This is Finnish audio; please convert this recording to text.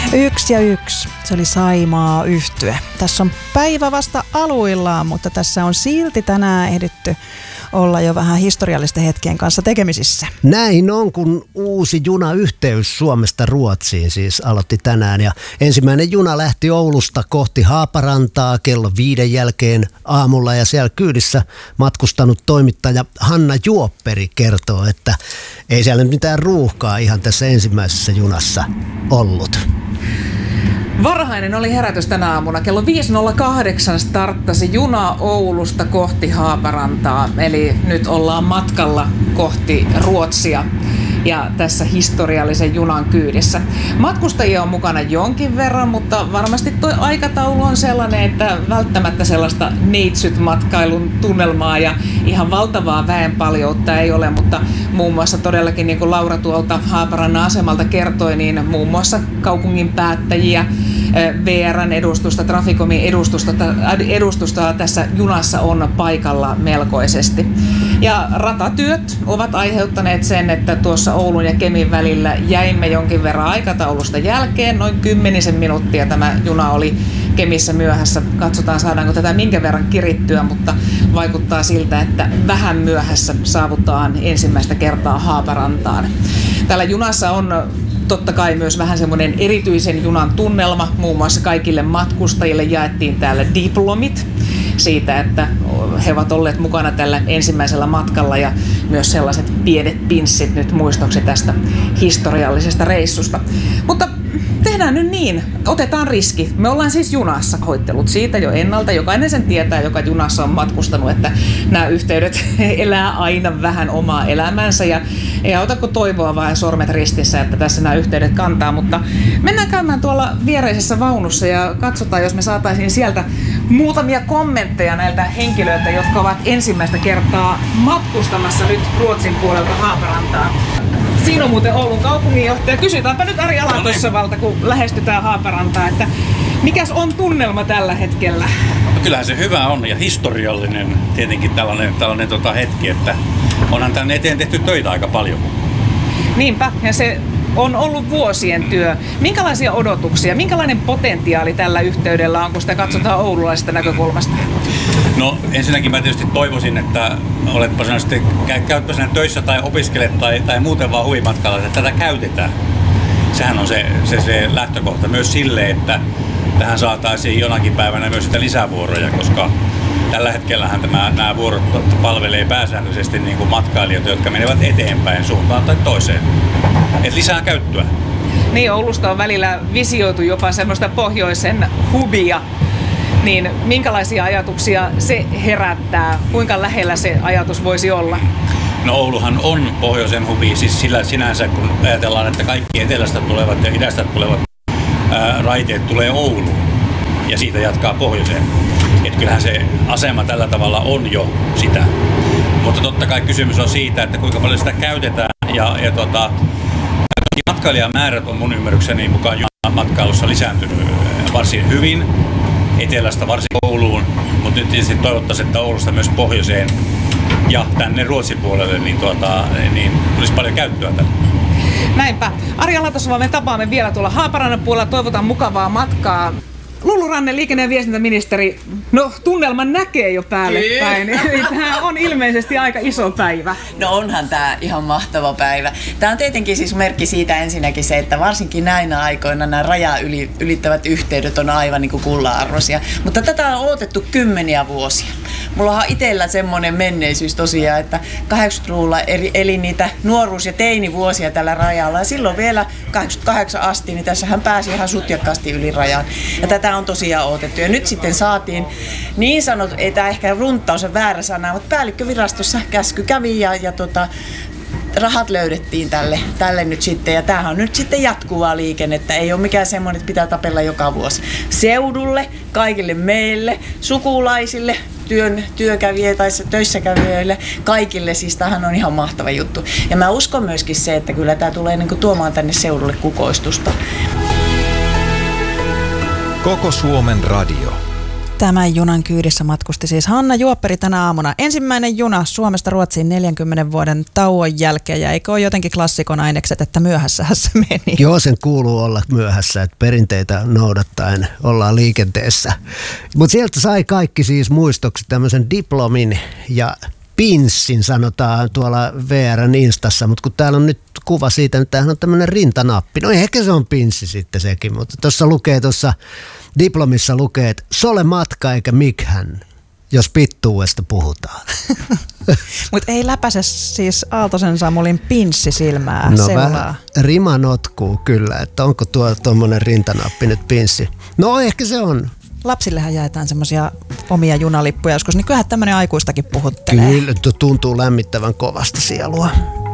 1 ja 1. Se oli Saimaa Yhtye. Tässä on päivä vasta aluillaan, mutta tässä on silti tänään ehditty olla jo vähän historiallisten hetkien kanssa tekemisissä. Näin on, kun uusi junayhteys Suomesta Ruotsiin siis aloitti tänään. Ja ensimmäinen juna lähti Oulusta kohti Haaparantaa kello 5 jälkeen aamulla. Ja siellä kyydissä matkustanut toimittaja Hanna Juopperi kertoo, että ei siellä nyt mitään ruuhkaa ihan tässä ensimmäisessä junassa ollut. Varhainen oli herätys tänä aamuna. Kello 5.08 starttasi juna Oulusta kohti Haaparantaa. Eli nyt ollaan matkalla kohti Ruotsia ja tässä historiallisen junan kyydissä. Matkustajia on mukana jonkin verran, mutta varmasti tuo aikataulu on sellainen, että välttämättä sellaista neitsyt-matkailun tunnelmaa ja ihan valtavaa väenpaljoutta ei ole, mutta muun muassa todellakin niin kuin Laura tuolta Haaparannan asemalta kertoi, niin muun muassa kaupungin päättäjiä, VR:n edustusta, Traficomin edustusta tässä junassa on paikalla melkoisesti. Ja ratatyöt ovat aiheuttaneet sen, että tuossa Oulun ja Kemin välillä jäimme jonkin verran aikataulusta jälkeen. Noin 10 minuuttia tämä juna oli Kemissä myöhässä. Katsotaan, saadaanko tätä minkä verran kirittyä, mutta vaikuttaa siltä, että vähän myöhässä saavutaan ensimmäistä kertaa Haaparantaan. Täällä junassa on totta kai myös vähän semmoinen erityisen junan tunnelma. Muun muassa kaikille matkustajille jaettiin täällä diplomit siitä, että he ovat olleet mukana tällä ensimmäisellä matkalla ja myös sellaiset pienet pinssit nyt muistoksi tästä historiallisesta reissusta. Mutta tehdään nyt niin, otetaan riski. Me ollaan siis junassa, hoittelut siitä jo ennalta. Jokainen sen tietää, joka junassa on matkustanut, että nämä yhteydet elää aina vähän omaa elämänsä ja ei auta kuin toivoa vaan sormet ristissä, että tässä nämä yhteydet kantaa. Mutta mennään käymään tuolla viereisessä vaunussa ja katsotaan, jos me saataisiin sieltä muutamia kommentteja näiltä henkilöiltä, jotka ovat ensimmäistä kertaa matkustamassa nyt Ruotsin puolelta Haaparantaan. Siinä on muuten Oulun kaupunginjohtaja. Kysytäänpä nyt Ari Alatossavalta, kun lähestytään Haaparantaa, että mikäs on tunnelma tällä hetkellä? No kyllähän se hyvä on ja historiallinen tietenkin tällainen hetki, että onhan tänne eteen tehty töitä aika paljon. Niinpä, ja se on ollut vuosien työ. Minkälaisia odotuksia, minkälainen potentiaali tällä yhteydellä on, kun sitä katsotaan oululaisesta näkökulmasta? No ensinnäkin mä tietysti toivoisin, että oletpa sinä sitten käytpä sinä töissä tai opiskelet tai muuten vaan huvimatkalla, että tätä käytetään. Sehän on se lähtökohta myös sille, että tähän saataisiin jonakin päivänä myös sitä lisävuoroja, koska tällä hetkellähän nämä vuorot palvelee pääsääntöisesti niin kuin matkailijoita, jotka menevät eteenpäin suuntaan tai toiseen. Et lisää käyttöä. Niin, Oulusta on välillä visioitu jopa semmoista pohjoisen hubia. Niin minkälaisia ajatuksia se herättää? Kuinka lähellä se ajatus voisi olla? No Ouluhan on pohjoisen hubi, siis sillä sinänsä kun ajatellaan, että kaikki etelästä tulevat ja idästä tulevat raiteet tulee Ouluun ja siitä jatkaa pohjoiseen. Et kyllähän se asema tällä tavalla on jo sitä. Mutta totta kai kysymys on siitä, että kuinka paljon sitä käytetään ja matkailijamäärät on mun ymmärrykseni mukaan junamatkailussa lisääntynyt varsin hyvin. Etelästä varsin Ouluun, mutta nyt tietysti toivottaisiin, että Oulusta myös pohjoiseen ja tänne Ruotsin puolelle niin tulisi paljon käyttöä tänne. Näinpä. Ari Alatosvala, me tapaamme vielä tuolla Haaparannan puolella. Toivotan mukavaa matkaa. Lulu Ranne, liikenne- ja viestintäministeri, no tunnelman näkee jo päälle päin. Eli tämä on ilmeisesti aika iso päivä. No onhan tämä ihan mahtava päivä. Tämä on tietenkin siis merkki siitä ensinnäkin se, että varsinkin näinä aikoina nämä ylittävät yhteydet on aivan niin kuin kullanarvoisia. Mutta tätä on odotettu 10 vuosia. Mulla on itsellä semmoinen menneisyys tosiaan, että 80-luvulla eli niitä nuoruus- ja teinivuosia tällä rajalla. Ja silloin vielä 88 asti, niin tässähän pääsi ihan sutjakkaasti yli rajan. Ja tätä on tosiaan odotettu. Ja nyt sitten saatiin niin sanottu, ei tämä ehkä runttaus on väärä sana, mutta päällikkövirastossa käsky kävi ja rahat löydettiin tälle nyt sitten. Ja tämähän on nyt sitten jatkuvaa liikennettä. Ei ole mikään semmoinen, että pitää tapella joka vuosi. Seudulle, kaikille meille, sukulaisille, työkävijöille tai töissä kävijöille, kaikille, siis tämähän on ihan mahtava juttu. Ja mä uskon myöskin se, että kyllä tämä tulee niin kuin tuomaan tänne seudulle kukoistusta. Koko Suomen radio. Tämän junan kyydissä matkusti siis Hanna Juopperi tänä aamuna. Ensimmäinen juna Suomesta Ruotsiin 40 vuoden tauon jälkeen. Ja eikö ole jotenkin klassikon ainekset, että myöhässähän se meni? Joo, sen kuuluu olla myöhässä, että perinteitä noudattaen ollaan liikenteessä. Mutta sieltä sai kaikki siis muistoksi tämmöisen diplomin ja pinssin, sanotaan tuolla VR:n Instassa, mutta kun täällä on nyt kuva siitä, niin tämähän on tämmöinen rintanappi. No ehkä se on pinssi sitten sekin, mutta tuossa diplomissa lukee, että sole matka eikä mikhän, jos pittuudesta puhutaan. Mutta ei läpäise siis Aaltosen Samulin pinssi silmää no seulaa. Vähän rima notkuu kyllä, että onko tuommoinen rintanappi nyt pinssi. No ehkä se on. Lapsillehän jaetaan semmoisia omia junalippuja joskus, niin kyllähän tämmöinen aikuistakin puhuttelee. Kyllä, tuntuu lämmittävän kovasti sielua.